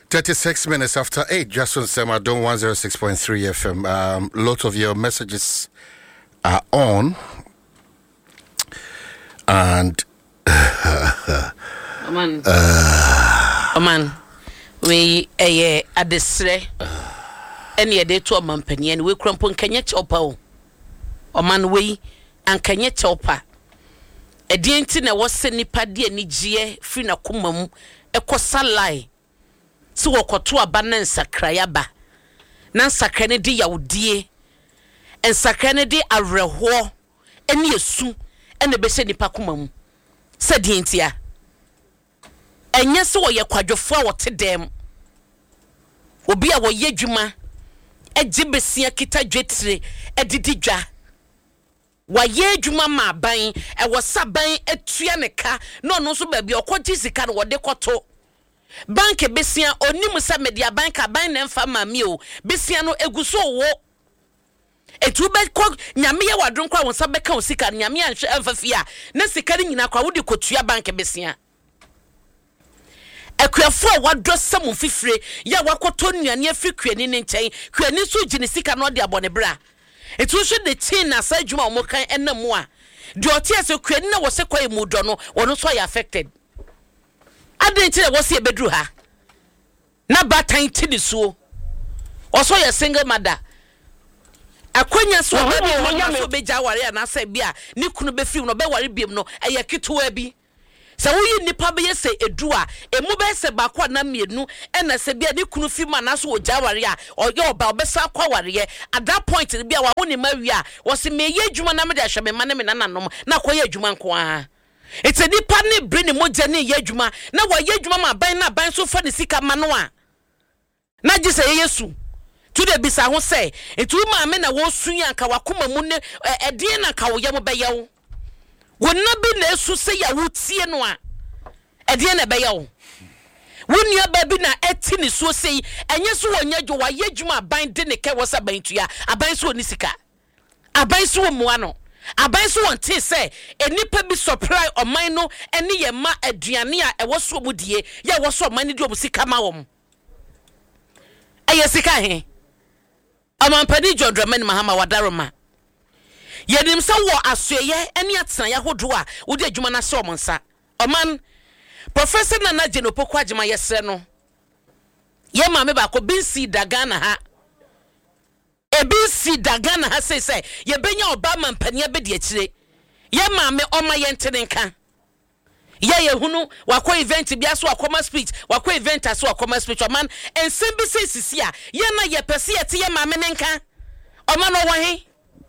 36 minutes after 8, just on Semadon 106.3 FM. Lot of your messages are on. And Oman, we at the sre any day to a mampany and we crumpon Kenya chopa. Oman we and Kenya chopa. A dientina was sending paddy and Nigie, Frina Kumam, a cosalai. So wakoto abanan sakrayaba na sakrane de yawdie en sakrane de awerho ene esu ene be hye nipa komam sadi ntia enye se wo ye kwadwofo a wote dem obi a wo ye dwuma eje besia kita dwetire edidi dwa wa ye dwuma ma ban e wo saban etua ne ka no no so ba bi okogye sika no wode koto bank besia onimu sa media bank aban na mfa mami o besia no eguso wo etu be ko nyame ye wadron kwa wonsa beka o sika nyame anhwe amfafia na sika ni nyina kwa wodi kotua bank besia akuafo wadro samu fifire ya wakoto nuane afiri kuani ne nchen kuani so gine sika no de abone bra etu hwe de tin na sa dwuma o mokan enamu a de otia se kuani na wo se kwa emu do no wono so ya affected adentire wo se ebedru ha na batan tidi so oso ye single mother akonya so be so beja ware na sa bia ni kunu be fi no be ware biem no eye kitoa bi se wo yi nipa be se edu a emu be se ba kwa na mienu ena se bia ni kunu fi ma na so oja ware a oye oba obesa kwa ware at that point bia wa woni mawi a wo se me ye adwuma na me de ahwe me ma na me nananom na kwa ye adwuma nko a it's a nipa ne bring moja ne yedwuma na wa yedwuma ma ban na ban so fa ne sika ma no a na gise yesu to de bisa ho say etu ma me na wo suya nka wakoma mu ne edin na ka wo yem be yewo wonna bi na esu se ya wotie no a edin na be yewo wonua ba bi na eti ne so sei enye so wonya dwo wa yedwuma ban de ne ke wo sa ban tua aban so oni sika aban so wo mua no aban so won te say enipa bi supply oman no ene ye ma aduane a ewo so mu die ye wo so oman di omusika ma wom eye sika he amampani jodraman mahama wadaroma yedim sa wo asoye ene atena ya hodo a wo de adwuma na se omonsa oman professor Nana Jenopoko agema yesre no ye ma me ba ko binsi dagana ha ebisi dagana ha say ye benya obama mpania be de akire ye maame oma ye ntenenka ye hunu wakọ event bia so akoma speech wakọ event aso akoma speech man ensembi sisi a ye na ye pese ye te ye maame nenka oma no wahe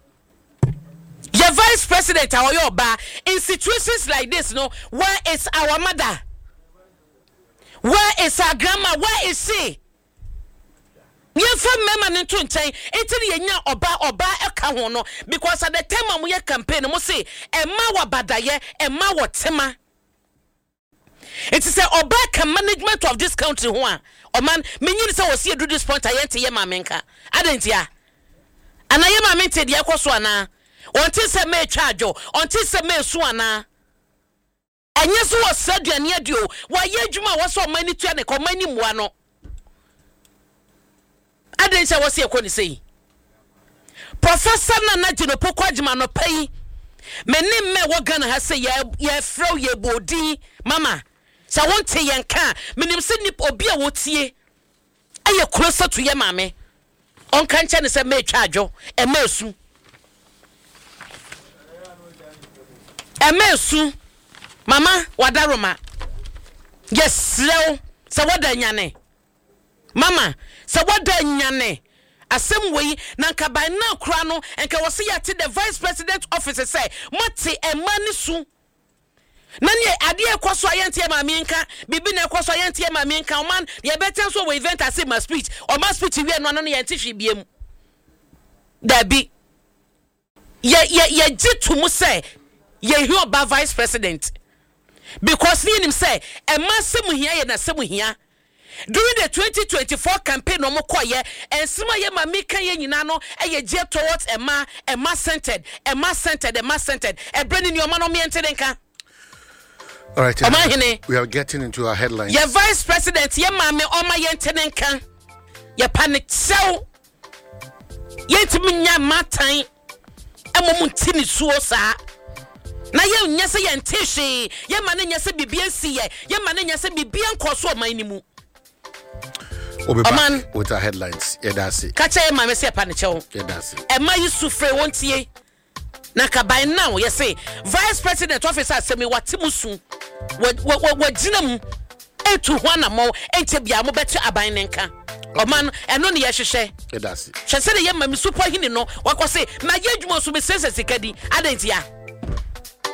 ye vice president awoye oba in situations like this no where is our mother, where is our grandma, where is she? Yefa mema ne ntonchen etiri yenya oba eka ho no because at the time am ye campaign mo say emma wa badaye emma wo tema it is oba can management of this country ho a oman menyin say wo see do this point ayente ye mamenka adentia ana ye mamente de ekoso ana onti se me twajo onti se me su ana enye so wo saduane adio wa ye adwuma wo so mani tua ne ko mani mua no adencha wasi ekoni sei professor Nana Jenopoko agema no pai menim me wo Ghana ha sei ye frow ye bodi mama sa wonte yenka menim se nip obi a wotie aye closer to ye mame on kan che ne se me twaadwo e masu mama wadaroma yes rew se woda nyane mama se woda nyane asem wei na nka by na kura no enka wose yate the vice president office say mate emani su na ne ade ekoso ayente maame nka bibi na ekoso ayente maame nka man ye better so we event as my speech or my speech we no ye ntifi biem dabi ye jitu say ye hear about vice president because ni him say emasem hia ye na sem hia. During the 2024 campaign no mokoye ensima ye mami kan ye nyina no eye je towards emma centered e branding your man no me entenka All right. We are getting into our headlines. Your vice president, your mama, Oma Yentenenka, your panic so. Yentiminya Martin, a momentini suosa. Na ye nyase ye nteshi ye mane nyase bibia si ye mane nyase bibia nkoso omanimu Oman with our headlines yedasi kacha ye mame se pa ne chewo yedasi e ma yisufre wontie na ka by now ye say vice president officer asemi watimusu wagina mu etu hwana mo ente bia mo betu aban ne nka Oman eno ne ye hwehwe yedasi hwese de ye mame super hini no wakose na ye dwuma so be sese sikadi adentia